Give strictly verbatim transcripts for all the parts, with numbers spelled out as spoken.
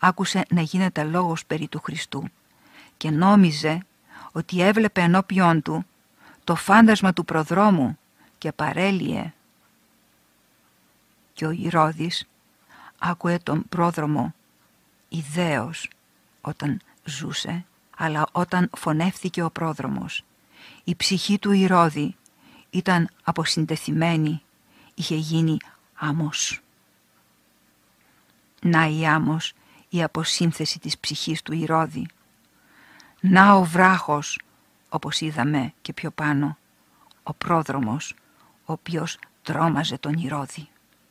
άκουσε να γίνεται λόγος περί του Χριστού και νόμιζε ότι έβλεπε ενώπιόν του το φάντασμα του προδρόμου και παρέλυε. Και ο Ηρώδης άκουε τον πρόδρομο ιδέως όταν ζούσε, αλλά όταν φωνεύθηκε ο πρόδρομος, η ψυχή του Ηρώδη ήταν αποσυντεθειμένη, είχε γίνει άμμος. Να η άμμος, η αποσύνθεση της ψυχής του Ηρώδη. Να ο βράχος, όπως είδαμε και πιο πάνω, ο πρόδρομος, ο οποίος τρόμαζε τον Ηρώδη.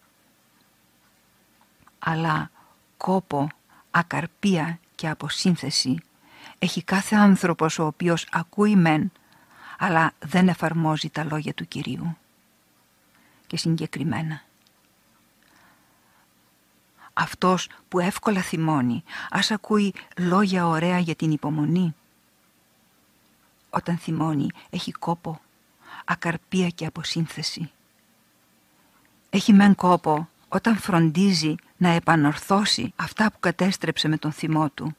Αλλά κόπο, ακαρπία και αποσύνθεση έχει κάθε άνθρωπος ο οποίος ακούει μεν, αλλά δεν εφαρμόζει τα λόγια του Κυρίου. Και συγκεκριμένα, αυτός που εύκολα θυμώνει, ας ακούει λόγια ωραία για την υπομονή. Όταν θυμώνει έχει κόπο, ακαρπία και αποσύνθεση. Έχει μεν κόπο όταν φροντίζει να επανορθώσει αυτά που κατέστρεψε με τον θυμό του.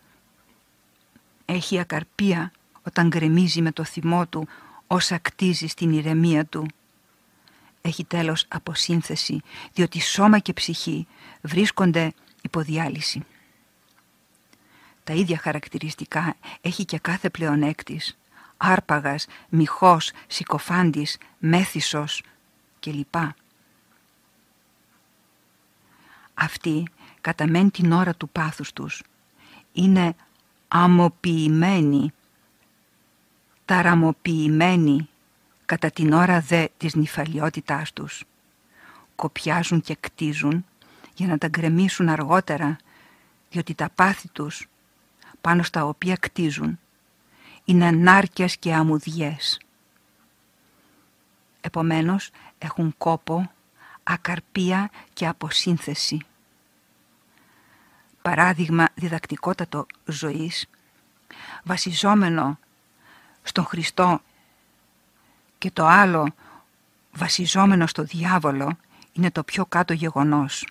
Έχει ακαρπία όταν γκρεμίζει με το θυμό του όσα κτίζει στην ηρεμία του. Έχει τέλος αποσύνθεση, διότι σώμα και ψυχή βρίσκονται υποδιάλυση. Τα ίδια χαρακτηριστικά έχει και κάθε πλεονέκτης, άρπαγας, μυχός, συκοφάντης, μέθησος κλπ. Αυτοί, κατά μεν την ώρα του πάθους τους, είναι αμμοποιημένοι, ταραμοποιημένοι, κατά την ώρα δε της νηφαλιότητάς τους. Κοπιάζουν και κτίζουν για να τα γκρεμίσουν αργότερα, διότι τα πάθη τους, πάνω στα οποία κτίζουν, είναι ανάρκειας και αμμουδιές. Επομένως έχουν κόπο, ακαρπία και αποσύνθεση. Παράδειγμα διδακτικότατο ζωής, βασιζόμενο στον Χριστό, και το άλλο βασιζόμενο στο διάβολο, είναι το πιο κάτω γεγονός.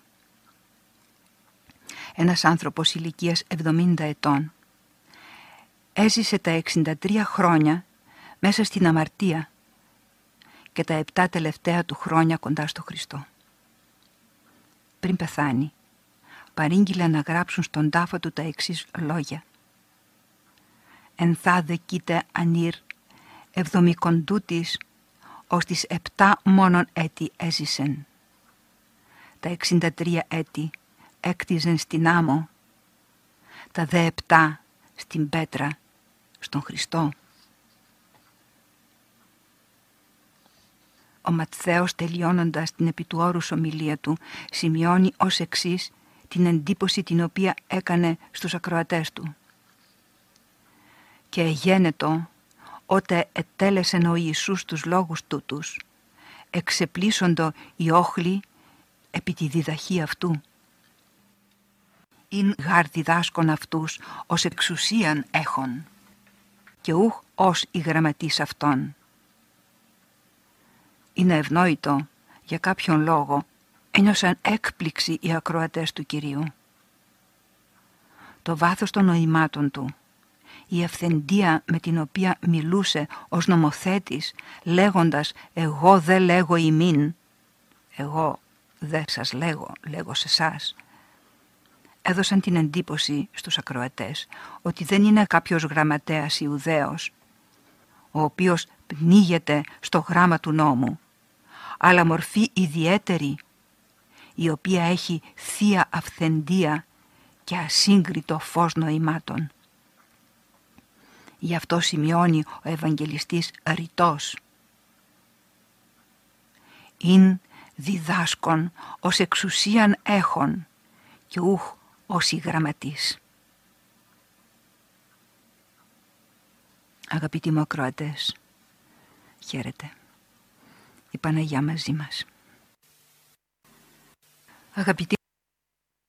Ένας άνθρωπος ηλικίας εβδομήντα ετών έζησε τα εξήντα τρία χρόνια μέσα στην αμαρτία και τα επτά τελευταία του χρόνια κοντά στο Χριστό. Πριν πεθάνει, παρήγγειλε να γράψουν στον τάφο του τα εξής λόγια. «Εν θα δεκείτε ανήρ εβδομικοντούτης, ως τις επτά μόνον έτη έζησεν. Τα εξήντα τρία έτη έκτιζεν στην άμμο, τα δε επτά στην πέτρα, στον Χριστό». Ο Ματθαίος, τελειώνοντας την επί του όρους ομιλία του, σημειώνει ως εξής την εντύπωση την οποία έκανε στους ακροατές του. «Και εγένετο, ότε ετέλεσεν ο Ιησούς τους λόγους τούτους, εξεπλήσοντο οι όχλοι επί τη διδαχή αυτού. Ειν γάρ διδάσκον αυτούς ως εξουσίαν έχων, και ούχ ως οι γραμματείς αυτών». Είναι ευνόητο, για κάποιον λόγο, ένιωσαν έκπληξη οι ακροατές του Κυρίου. Το βάθος των νοημάτων του, η αυθεντία με την οποία μιλούσε ως νομοθέτης, λέγοντας «εγώ δε λέγω ημίν», «εγώ δε σας λέγω, λέγω σε εσάς», έδωσαν την εντύπωση στους ακροατές ότι δεν είναι κάποιος γραμματέας Ιουδαίος, ο οποίος πνίγεται στο γράμμα του νόμου, αλλά μορφή ιδιαίτερη, η οποία έχει θεία αυθεντία και ασύγκριτο φως νοημάτων. Γι' αυτό σημειώνει ο Ευαγγελιστής ρητός. «Ειν διδάσκον ως εξουσίαν έχων και ούχ ως οι γραμματείς». Αγαπητοί μου ακροατές, χαίρετε. Η Παναγιά μαζί μας. Αγαπητοί